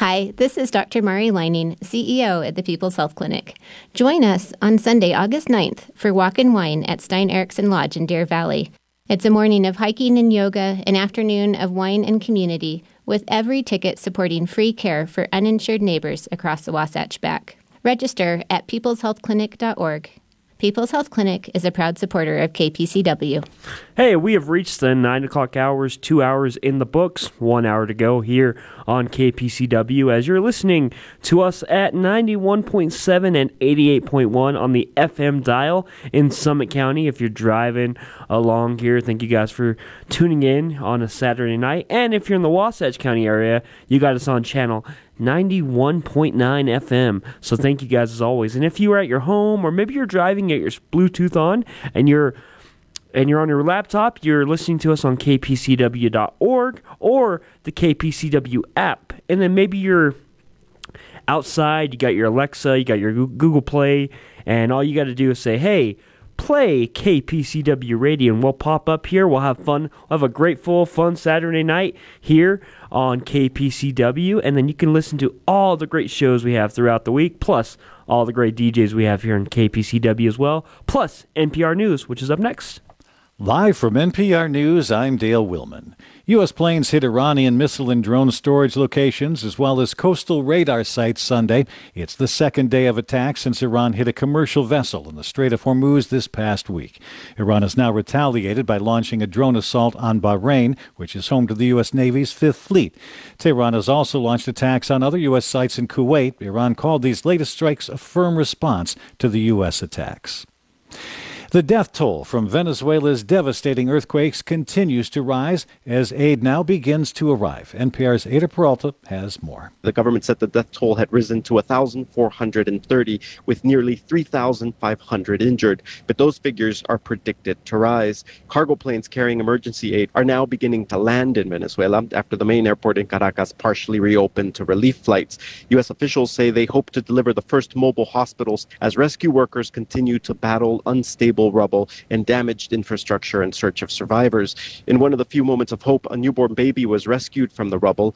Hi, this is Dr. Mari Leining, CEO at the People's Health Clinic. Join us on Sunday, August 9th for Walk and Wine at Stein Eriksen Lodge in Deer Valley. It's a morning of hiking and yoga, an afternoon of wine and community, with every ticket supporting free care for uninsured neighbors across the Wasatch Back. Register at peopleshealthclinic.org. People's Health Clinic is a proud supporter of KPCW. Hey, we have reached the 9 o'clock hours, 2 hours in the books, 1 hour to go here on KPCW as you're listening to us at 91.7 and 88.1 on the FM dial in Summit County. If you're driving along here, thank you guys for tuning in on a Saturday night. And if you're in the Wasatch County area, you got us on channel 91.9 FM. So thank you guys as always. And if you are at your home or maybe you're driving, get your Bluetooth on and you're on your laptop, you're listening to us on kpcw.org or the KPCW app. And then maybe you're outside, you got your Alexa, you got your Google Play, and all you got to do is say, hey, play KPCW Radio, and we'll pop up here. We'll have fun. We'll have a great, full, fun Saturday night here on KPCW, and then you can listen to all the great shows we have throughout the week, plus all the great DJs we have here in KPCW as well, plus NPR News, which is up next. Live from NPR News, I'm Dale Willman. U.S. planes hit Iranian missile and drone storage locations as well as coastal radar sites Sunday. It's the second day of attacks since Iran hit a commercial vessel in the Strait of Hormuz this past week. Iran has now retaliated by launching a drone assault on Bahrain, which is home to the U.S. Navy's Fifth Fleet. Tehran has also launched attacks on other U.S. sites in Kuwait. Iran called these latest strikes a firm response to the U.S. attacks. The death toll from Venezuela's devastating earthquakes continues to rise as aid now begins to arrive. NPR's Ada Peralta has more. The government said the death toll had risen to 1,430, with nearly 3,500 injured. But those figures are predicted to rise. Cargo planes carrying emergency aid are now beginning to land in Venezuela after the main airport in Caracas partially reopened to relief flights. U.S. officials say they hope to deliver the first mobile hospitals as rescue workers continue to battle unstable rubble and damaged infrastructure in search of survivors. In one of the few moments of hope, a newborn baby was rescued from the rubble.